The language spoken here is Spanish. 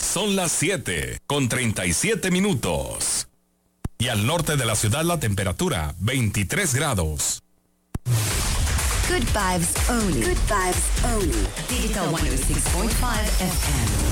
Son las 7:37. Y al norte de la ciudad la temperatura 23 grados. Good vibes only. Good vibes only. Digital 106.5 FM.